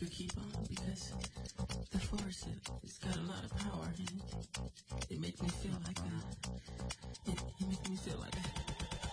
could keep on because the force, it's got a lot of power in it. It makes me feel like it makes